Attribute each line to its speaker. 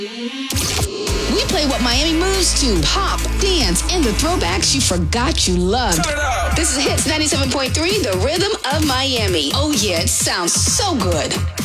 Speaker 1: We play what Miami moves to. Pop, dance, and the throwbacks you forgot you loved. This is Hits 97.3, the rhythm of Miami. Oh yeah, it sounds so good.